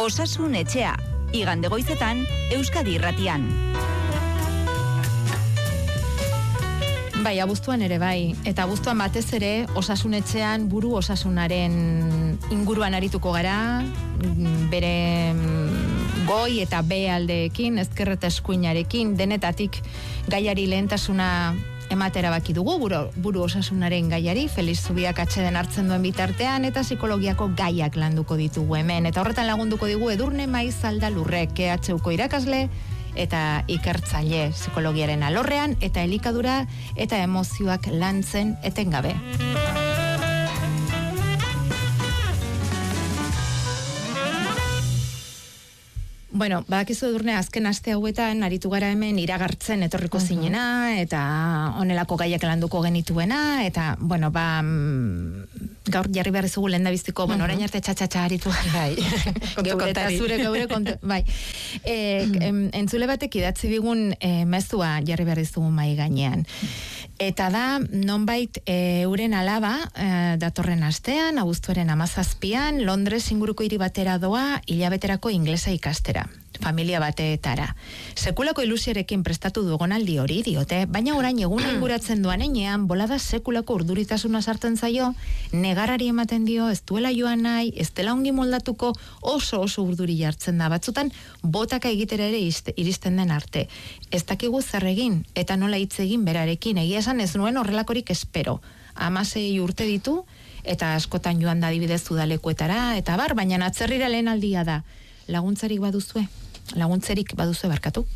Osasun etxea, igande goizetan, Euskadi Irratian. Bai, abuztuan ere bai, eta abuztuan batez ere osasun etxean buru osasunaren inguruan arituko gara, bere goi eta be aldeekin, ezker eta eskuinarekin, denetatik gaiari lehentasuna ematera baki dugu, buru osasunaren gaiari, Feliz Zubiak atxeden hartzen duen bitartean, eta psikologiako gaiak landuko ditugu hemen. Eta horretan lagunduko digu Edurne Maiz Aldalurrek, EHUko irakasle, eta ikertzaile psikologiaren alorrean, eta elikadura eta emozioak lantzen etengabe. Bueno, badakizu Edurne, azken aste hauetan aritu gara hemen iragartzen etorriko zinena, eta honelako gaiak landuko genituena, eta, bueno, gaur jarri behar izugu lehen da biztiko, bueno, orain arte txatxatxa aritu. Bai, geure kontu, bai. Entzule batek idatzi digun mezua jarri behar izugu mai gainean. Eta da, nonbait euren alaba, datorren astean, abuztuaren 17an, Londres inguruko hiri batera doa, hilabeterako inglesa ikastera, familia bateetara. Sekulako ilusioarekin prestatu dugonaldi hori diote, baina orain eguna inguratzen duan enean, bolada sekulako urduritasuna sartzen zaio, negarari ematen dio, ez duela joan nahi, ez dela ongi moldatuko, oso urduri jartzen da, batzutan botaka egitera ere iristen den arte. Ez dakigu zer egin, eta nola hitz egin berarekin, egia esan ez nuen horrelakorik espero. 16 urte ditu, eta askotan joan da adibidez udalekuetara, eta baina atzerrira lehen aldia da. Laguntzerik baduzue barkatu?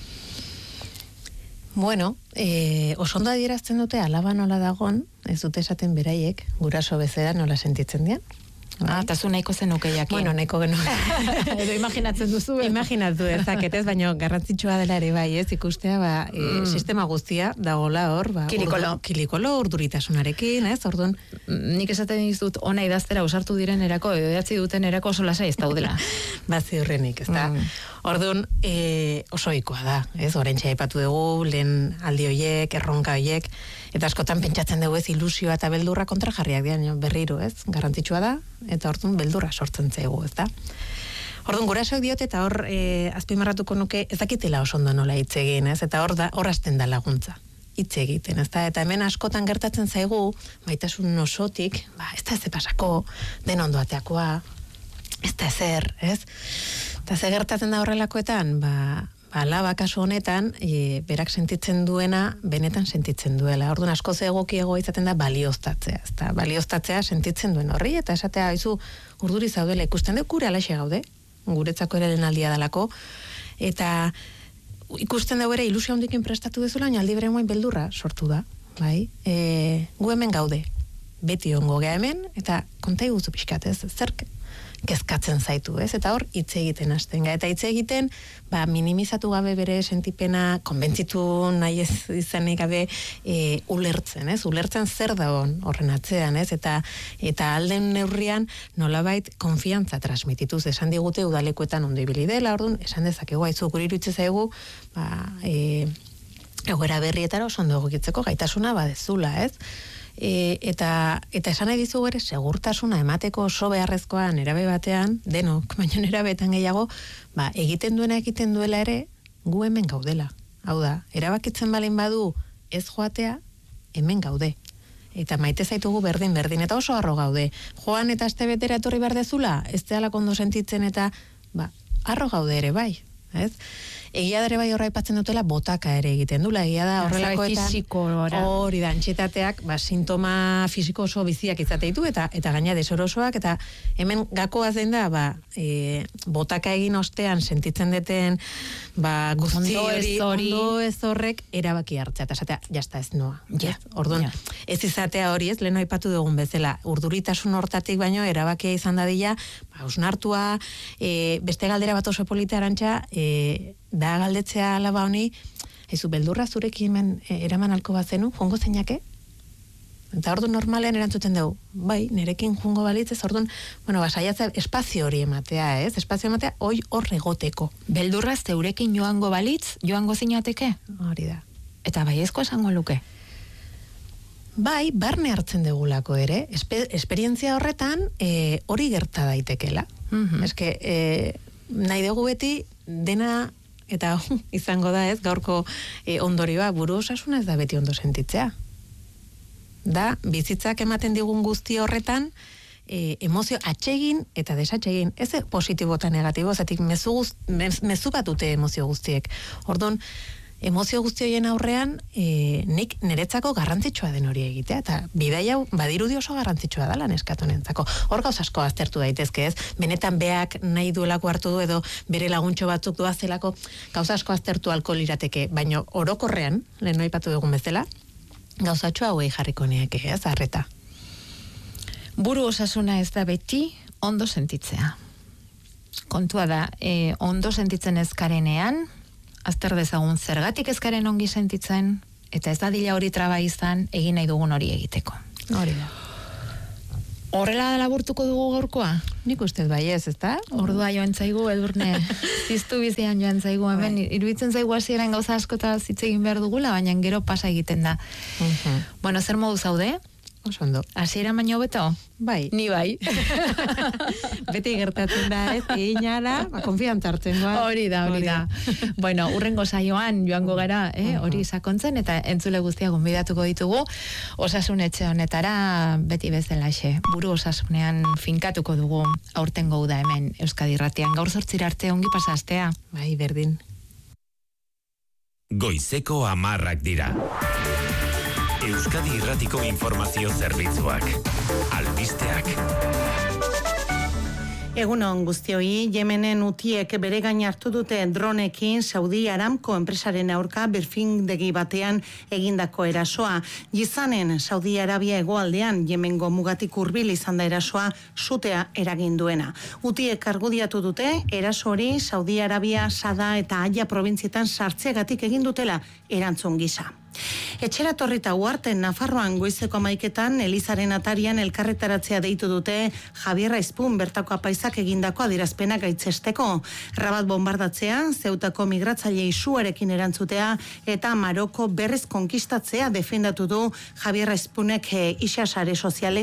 Bueno, oso ondo adierazten dute alaba nola dagon, ez dute esaten beraiek, guraso bezala nola sentitzen dian. Eta zu nahiko zenuke jakin. Bueno, nahiko genuke. Edo imaginatzen duzu. Imaginatu ezaketez, baina garrantzitsua dela ere bai, ez, ikustea, sistema guztia dagola hor, kilikolo urduritasunarekin, ez, orduan. Nik esaten dizut, ona idaztera usartu diren erako, edo idatzi duten erako oso lasai ez daudela. Ziurrenik, ez da. Orduan, oso ohikoa da, ez, oraintxe aipatu dugu, lehen aldi hoiek, erronka hoiek, eta askotan pentsatzen dugu ez ilusioa eta beldurra kontrajarriak dian berriro, ez, garrantzitsua da, eta orduan beldurra sortzen zaigu, ez da. Orduan, gurasoek diote eta hor azpimarratuko nuke ez dakitela oso ondo nola hitz egin, ez, eta hor hasten da laguntza. Hitz egiten, ez da, eta hemen askotan gertatzen zaigu, maitasun osotik, ez da ez pasako, den ondo ateakoa, ez da ezer, ez? Eta ze gertatzen da horrelakoetan, alaba kasu honetan, berak sentitzen duena, benetan sentitzen duela. Orduan asko egokiago izaten da balioztatzea. Eta balioztatzea sentitzen duen horri, eta esatea, izu, urduri zaudela ikusten dut, gure alaxe gaude, guretzako ere aldia dalako, eta ikusten dugu ere ilusio handikin prestatu dezula, baina aldi bere moin beldurra sortu da, bai? Gu hemen gaude, beti ongo gea hemen, eta konta iguzu pixkat, ez, zerk kezkatzen zaitu, ez? Eta hor, hitz egiten hasten ga. Eta hitz egiten, minimizatu gabe bere sentipena, konbentzitu nahi ez izanik gabe, ulertzen, ez? Ulertzen zer da horren atzean, ez? Eta alden neurrian, nolabait, konfiantza transmitituz. Esan digute udalekuetan ondo ibili dela, orduan, esan dezakegu, aizu guri iruditzen zaigu, egoera berrietara oso ondo egokitzeko gaitasuna badezula, ez? Eta esan nahi dizu ere segurtasuna emateko oso beharrezkoa nerabe batean, denok, baina nerabeetan gehiago, egiten duela ere, gu hemen gaudela. Hau da, erabakitzen balin badu ez joatea, hemen gaude. Eta maite zaitugu berdin, eta oso harro gaude. Joan eta aste betera etorri behar dezula, ez dela kondo sentitzen eta, harro gaude ere bai, ez? Egia dare bai horra aipatzen dutela botaka ere egiten dula, egia da horrelakoetan hori da, antxetateak sintoma fisiko oso biziak izateitu eta gaina desorosoak, eta hemen gakoa zen da botaka egin ostean sentitzen deten guzti hori ondo ez horrek erabaki hartzea, eta esatea, jazta ez noa. Orduan, ez izatea hori ez, lehen aipatu dugun bezala, urduritasun hortatik baino erabakia izan dadila, hausnartua, beste galdera bat oso polita Arantxa, da galdetzea alaba honi, ezu beldurra zurekin eraman alko bat zenu, jongo zeinake? Eta orduan normalean erantzuten dugu, bai, nerekin jungo balitz, ez orduan, saiatzea espazio hori ematea, ez? Espazio ematea hor egoteko. Beldurra zeurekin joango balitz, joango zinateke? Hori da. Eta baiezko esango luke? Bai, barne hartzen degulako ere, esperientzia horretan hori gerta daitekela. Eske, nahi dugu beti dena, eta izango da ez, gaurko ondorioa, buru osasuna ez da beti ondo sentitzea. Da, bizitzak ematen digun guzti horretan, emozio atsegin eta desatsegin, ez positibo eta negatibo, zatik mezu bat dute emozio guztiek. Orduan, emozio guzti horien aurrean, nik niretzako garrantzitsua den hori egitea, eta bidai hau badirudi oso garrantzitsua da lan eskatonentzako. Hor gauz asko aztertu daitezke ez, benetan beak nahi duelako hartu du edo bere laguntxo batzuk doazelako, gauza asko aztertu alko lirateke, baina orokorrean, lehen aipatu dugun bezala, gauzatxo hauei jarriko nieke, ez, arreta. Buru osasuna ez da beti ondo sentitzea. Kontua da, ondo sentitzen ezkarenean, azter dezagun zergatik ezkaren ongi sentitzen, eta ez da dila hori traba izan, egin nahi dugun hori egiteko. Hori da. Horrela laburtuko dugu gaurkoa? Nik ustez bai ez, ezta? Ordua joan zaigu, Edurne, ziztu bizian joan zaigu, hemen, iruditzen zaigu hasieran gauza askota hitz egin behar dugula, baina gero pasa egiten da. Bueno, zer modu zaude? Oso ondo. Hasieran baino beto? Bai. Ni bai. Beti gertatzen da, ez? Eginara, konfiantza hartzen doa. Hori da. Bueno, urrengo saioan joango gara, hori sakontzen, eta entzule guztia gonbidatuko ditugu, osasun etxe honetara beti bezalaxe. Buru osasunean finkatuko dugu aurtengo uda hemen Euskadi Irratian. Gaur 8 arte ongi pasastea. Bai, berdin. Goizeko 10 dira. Euskadi Irratiko informazio zerbitzuak. Albisteak. Egunon guztioi, Yemenen Hutiek bere gain hartu dute dronekin Saudi Aramco enpresaren aurka birfindegi batean egindako erasoa. Gizanen Saudi Arabia hegoaldean Yemengo mugatik hurbil izan da erasoa sutea eragin duena. Hutiek argudiatu dute eraso hori Saudi Arabia, Sada eta Aia probintzietan sartzeagatik egin dutela erantzun gisa. Etxera torrita uarten Nafarroan goizeko 11etan Elizaren atarian elkarretaratzea deitu dute Javier Aizpun bertako apaisak egindako adierazpenak gaitzesteko. Rabat bombardatzea, Zeutako migratzaile isuarekin erantzutea eta Maroko berrez konkistatzea defendatu du Javier Aizpunek isa sare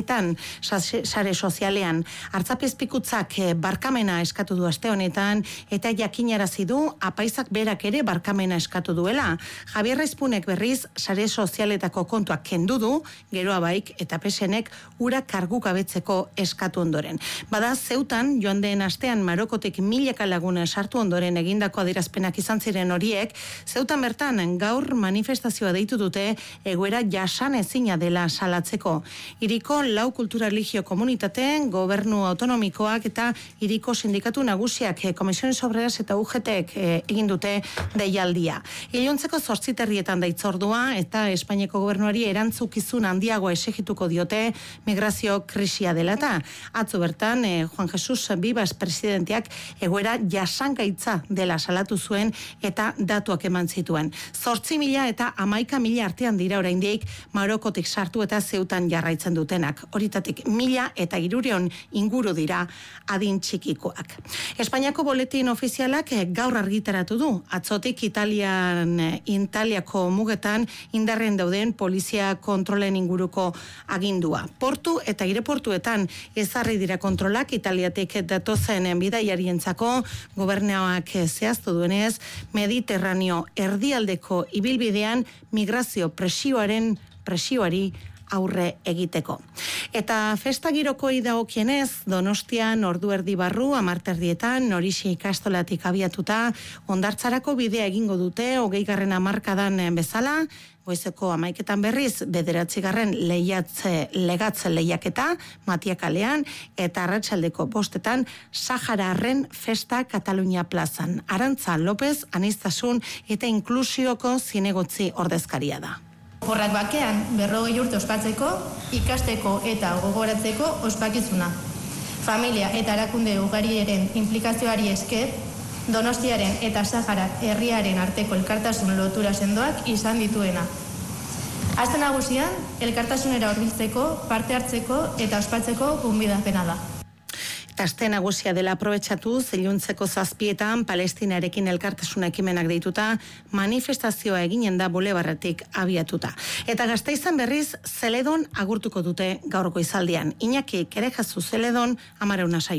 sozialean. Artzapezpikutzak barkamena eskatu du aste honetan eta jakinarazi du apaisak berak ere barkamena eskatu duela. Javier Aizpunek berriz sare sozialetako kontuak kendu du, geroa baik eta pesenek ura kargugabetzeko eskatu ondoren. Bada Zeutan joan den astean Marokotik milaka laguna sartu ondoren egindako adierazpenak izan ziren horiek, Zeutan bertan gaur manifestazioa deitu dute egoera jasanezina dela salatzeko. Hiriko 4 kultura religio komunitateen, gobernu autonomikoak eta hiriko sindikatu nagusiak Komisiones Obreras eta UGTek egin dute deialdia. Iluntzeko 8 herrietan da itzordua eta Espainiako gobernuari erantzukizun handiago exigituko diote migrazio krisia dela eta atzo bertan Juan Jesus Vivas presidenteak egoera jasangaitza dela salatu zuen eta datuak eman zituen. 8.000 eta 11.000 artean dira oraindik Marokotik sartu eta Zeutan jarraitzen dutenak. Horitatik 1.000 eta 300 inguru dira adin txikikoak. Espainiako boletin ofizialak gaur argitaratu du. Atzotik Italiako mugetan indarren dauden polizia kontrolen inguruko agindua. Portu eta aireportuetan ezarri dira kontrolak Italiatik datozen bidaiarientzako. Gobernuak zehaztu duenez, Mediterraneo erdialdeko ibilbidean migrazio presioari aurre egiteko. Eta festa girokoi dagokienez, Donostian ordu erdi barru 10:00 Norixi ikastolatik abiatuta hondartzarako bidea egingo dute 20. hamarkadan bezala. Goizeko 11etan berriz 9. legatze lehiaketa Matiakalean eta arratsaldeko 5etan Sahararren festa Katalunia plazan. Arantza López aniztasun eta inklusioko zinegotzi ordezkaria da. Horrak bakean 40 urte ospatzeko, ikasteko eta gogoratzeko ospakizuna. Familia eta erakunde ugariren implikazioari esker, Donostiaren eta Sahara herriaren arteko elkartasun lotura sendoak izan dituena. Aste nagusian, elkartasunera hurbiltzeko, parte hartzeko eta ospatzeko gonbidapena da. Aste nagusia dela aprobetxatuz, iluntzeko 7etan Palestinarekin elkartasuna ekimenak deituta, manifestazioa eginen da bulebarretik abiatuta. Eta Gasteizan berriz, Zeledon agurtuko dute gaurko izaldian. Iñaki Kerejazu Zeledon, 10 saioan.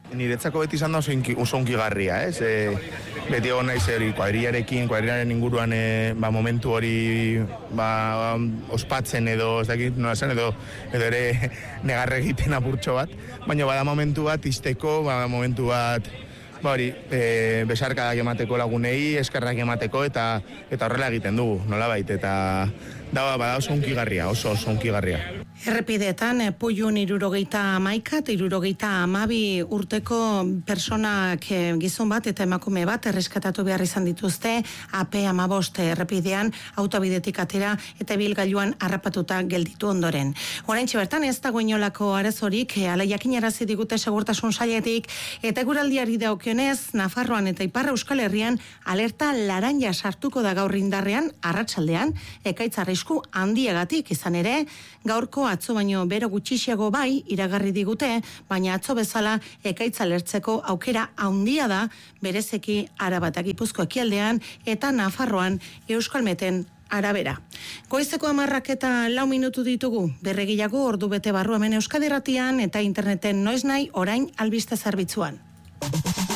Niretzako beti izan da oso hunkigarria, ez? Beti egon naiz hori kuadriaren inguruan momentu hori ospatzen edo, ez dakit nola zen, edo ere negarre egiten apurtxo bat, baina bada momentu bat izteko, bada momentu bat besarkadak emateko lagunei, eskerrak emateko eta horrela egiten dugu, nolabait, eta bada oso hunkigarria, oso hunkigarria. Errepideetan, Pullun 71 eta 72 urteko personak gizon bat eta emakume bat erreskatatu behar izan dituzte AP15 errepidean autobidetik atera eta ibilgailuan harrapatuta gelditu ondoren. Oraintxe bertan ez dago inolako arazorik, hala jakinarazi digute segurtasun sailetik eta eguraldiari dagokionez Nafarroan eta Ipar Euskal Herrian alerta laranja sartuko da gaur indarrean arratsaldean ekaitz arrisku handiagatik izan ere gaurko atzo baino bero gutxixiago bai iragarri digute, baina atzo bezala ekaitza lertzeko aukera handia da berezeki Araba eta Gipuzkoa ekialdean eta Nafarroan Euskalmeten arabera. Goizeko 10:04 minutu ditugu, berregiago ordu bete barru hemen Euskadi Irratian eta interneten noiznahi orain albiste zerbitzuan.